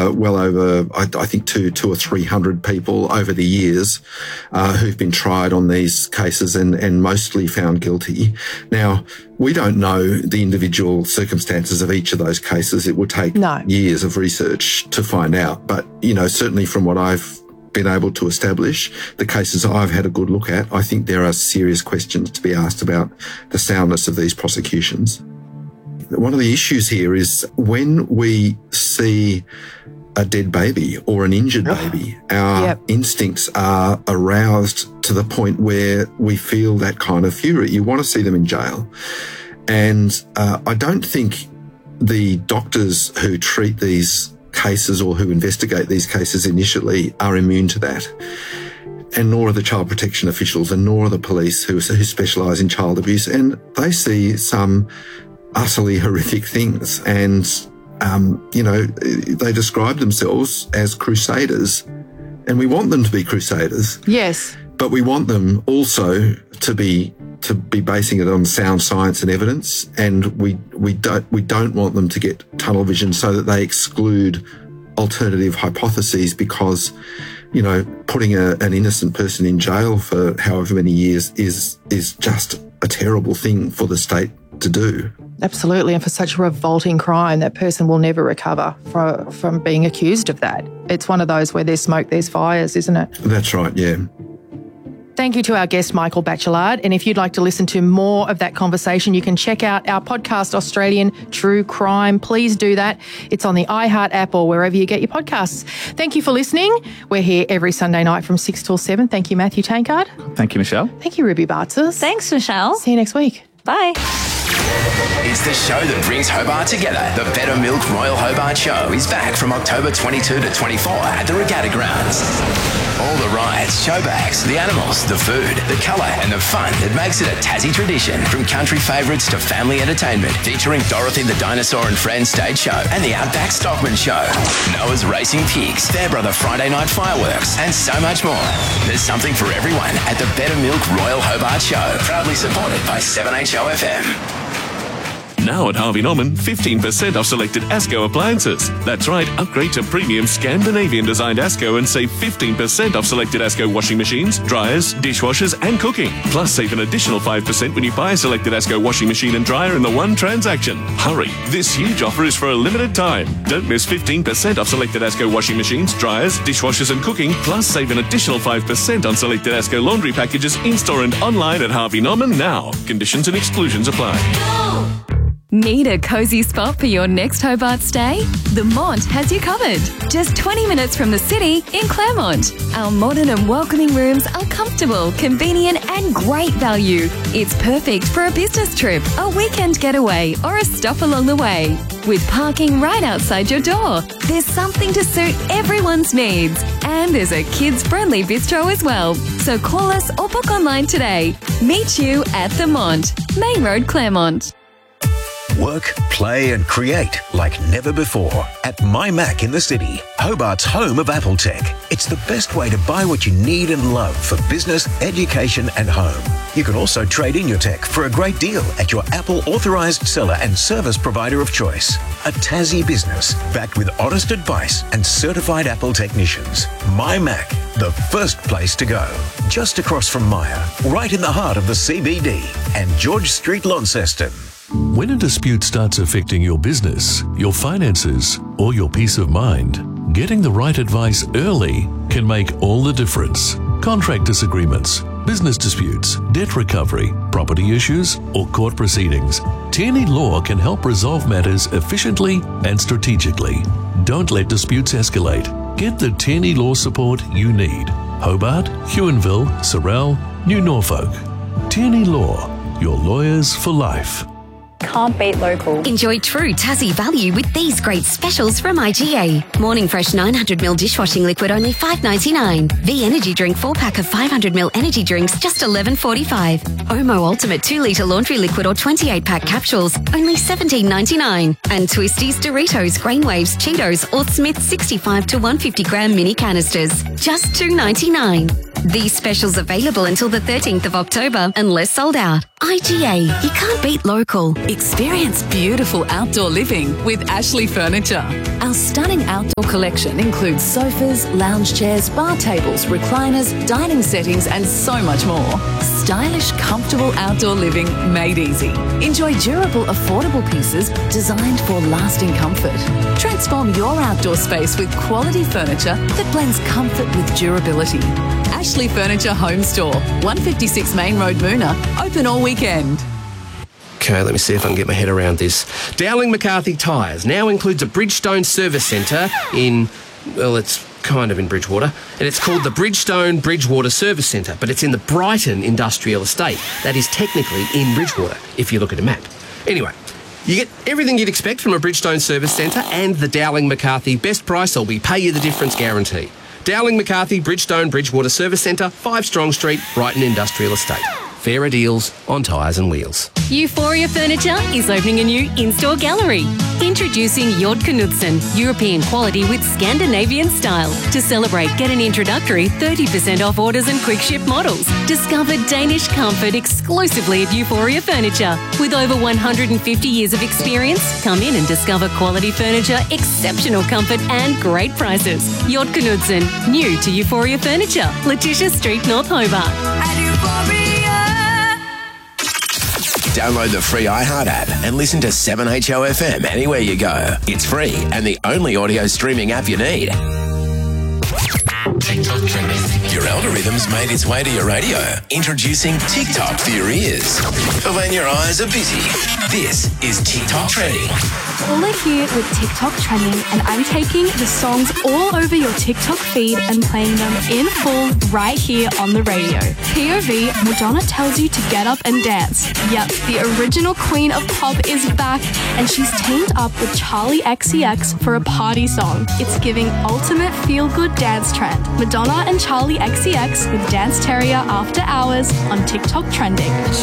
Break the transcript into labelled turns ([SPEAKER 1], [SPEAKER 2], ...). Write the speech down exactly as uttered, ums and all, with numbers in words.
[SPEAKER 1] uh, well over, I, I think, two, two or three hundred people over the years uh, who've been tried on these cases and, and mostly found guilty. Now, we don't know the individual circumstances of each of those cases. It would take
[SPEAKER 2] no.
[SPEAKER 1] years of research to find out. But, you know, certainly from what I've been able to establish, the cases I've had a good look at, I think there are serious questions to be asked about the soundness of these prosecutions. One of the issues here is when we see a dead baby or an injured baby, our yep. instincts are aroused to the point where we feel that kind of fury. You want to see them in jail. And uh, I don't think the doctors who treat these cases or who investigate these cases initially are immune to that. And nor are the child protection officials, and nor are the police who, who specialise in child abuse. And they see some utterly horrific things. And, um, you know, they describe themselves as crusaders. And we want them to be crusaders.
[SPEAKER 2] Yes.
[SPEAKER 1] But we want them also to be to be basing it on sound science and evidence, and we we don't we don't want them to get tunnel vision so that they exclude alternative hypotheses because, you know, putting a, an innocent person in jail for however many years is is just a terrible thing for the state to do.
[SPEAKER 2] Absolutely, and for such a revolting crime, that person will never recover from, from being accused of that. It's one of those where there's smoke, there's fires, isn't it?
[SPEAKER 1] That's right, yeah.
[SPEAKER 2] Thank you to our guest, Michael Bachelard. And if you'd like to listen to more of that conversation, you can check out our podcast, Australian True Crime. Please do that. It's on the iHeart app or wherever you get your podcasts. Thank you for listening. We're here every Sunday night from six till seven. Thank you, Matthew Tankard.
[SPEAKER 3] Thank you, Michelle.
[SPEAKER 2] Thank you, Ruby Bartzis.
[SPEAKER 4] Thanks, Michelle.
[SPEAKER 2] See you next week.
[SPEAKER 4] Bye.
[SPEAKER 5] It's the show that brings Hobart together. The Better Milk Royal Hobart Show is back from October twenty-second to twenty-fourth at the Regatta Grounds. All the rides, show bags, the animals, the food, the colour and the fun that makes it a Tassie tradition. From country favourites to family entertainment, featuring Dorothy the Dinosaur and Friends stage show and the Outback Stockman Show, Noah's Racing Pigs, Fairbrother Friday Night Fireworks and so much more. There's something for everyone at the Better Milk Royal Hobart Show, proudly supported by seven H O F M.
[SPEAKER 6] Now at Harvey Norman, fifteen percent off selected ASCO appliances. That's right, upgrade to premium Scandinavian-designed ASCO and save fifteen percent off selected ASCO washing machines, dryers, dishwashers and cooking. Plus, save an additional five percent when you buy a selected ASCO washing machine and dryer in the one transaction. Hurry, this huge offer is for a limited time. Don't miss fifteen percent off selected ASCO washing machines, dryers, dishwashers and cooking. Plus, save an additional five percent on selected ASCO laundry packages in-store and online at Harvey Norman now. Conditions and exclusions apply.
[SPEAKER 4] No.
[SPEAKER 7] Need a cozy spot for your next Hobart stay? The Mont has you covered. Just twenty minutes from the city in Claremont. Our modern and welcoming rooms are comfortable, convenient and great value. It's perfect for a business trip, a weekend getaway or a stop along the way. With parking right outside your door, there's something to suit everyone's needs. And there's a kids-friendly bistro as well. So call us or book online today. Meet you at the Mont, Main Road, Claremont.
[SPEAKER 8] Work, play and create like never before at My Mac in the City, Hobart's home of Apple tech. It's the best way to buy what you need and love for business, education and home. You can also trade in your tech for a great deal at your Apple authorised seller and service provider of choice. A Tassie business backed with honest advice and certified Apple technicians. My Mac, the first place to go. Just across from Myer, right in the heart of the C B D and George Street, Launceston.
[SPEAKER 9] When a dispute starts affecting your business, your finances, or your peace of mind, getting the right advice early can make all the difference. Contract disagreements, business disputes, debt recovery, property issues, or court proceedings. Tierney Law can help resolve matters efficiently and strategically. Don't let disputes escalate. Get the Tierney Law support you need. Hobart, Huonville, Sorell, New Norfolk. Tierney Law, your lawyers for life.
[SPEAKER 10] Can't beat local.
[SPEAKER 11] Enjoy true Tassie value with these great specials from I G A. Morning Fresh nine hundred milliliter dishwashing liquid only five ninety-nine. V Energy Drink four pack of five hundred milliliter energy drinks just eleven forty-five. Omo Ultimate two litre laundry liquid or twenty-eight pack capsules only seventeen ninety-nine. And Twisties, Doritos, Grainwaves, Cheetos or Smith sixty-five to one hundred fifty gram mini canisters just two ninety-nine. These specials available until the thirteenth of October unless sold out. I G A, you can't beat local.
[SPEAKER 3] Experience beautiful outdoor living with Ashley Furniture. Our stunning outdoor collection includes sofas, lounge chairs, bar tables, recliners, dining settings and so much more. Stylish, comfortable outdoor living made easy. Enjoy durable, affordable pieces designed for lasting comfort. Transform your outdoor space with quality furniture that blends comfort with durability. Ashley Furniture Home Store, one fifty-six Main Road, Moona, open all weekend.
[SPEAKER 4] Okay, let me see if I can get my head around this. Dowling McCarthy Tyres now includes a Bridgestone service centre in, well, it's kind of in Bridgewater, and it's called the Bridgestone Bridgewater Service Centre, but it's in the Brighton Industrial Estate. That is technically in Bridgewater, if you look at a map. Anyway, you get everything you'd expect from a Bridgestone Service Centre and the Dowling McCarthy best price or we pay you the difference guarantee. Dowling McCarthy Bridgestone Bridgewater Service Centre, five Strong Street, Brighton Industrial Estate. Fairer deals on tyres and wheels.
[SPEAKER 7] Euphoria Furniture is opening a new in-store gallery. Introducing Jord Knudsen, European quality with Scandinavian style. To celebrate, get an introductory thirty percent off orders and quick ship models. Discover Danish comfort exclusively at Euphoria Furniture. With over one hundred fifty years of experience, come in and discover quality furniture, exceptional comfort and great prices. Jord Knudsen, new to Euphoria Furniture, Letitia Street, North Hobart.
[SPEAKER 5] At Euphoria. Download the free iHeart app and listen to seven H O F M anywhere you go. It's free and the only audio streaming app you need. TikTok trending. Your algorithm's made its way to your radio. Introducing TikTok for your ears. For when your eyes are busy. This is TikTok Trending.
[SPEAKER 12] Paula here with TikTok Trending, and I'm taking the songs all over your TikTok feed and playing them in full right here on the radio. P O V, Madonna tells you to get up and dance. Yep, the original queen of pop is back, and she's teamed up with Charli X C X for a party song. It's giving ultimate feel-good dance trend. Madonna and Charli X C X with Dance Terrier After Hours on TikTok Trending.